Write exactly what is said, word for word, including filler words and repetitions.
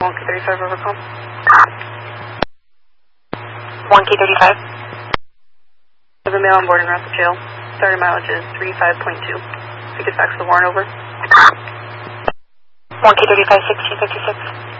one K thirty-five overcome. one K thirty-five. I have a male on boarding route to jail. Starting mileage is three five point two. If you could fax the warrant over. one K thirty-five, sixteen fifty-six.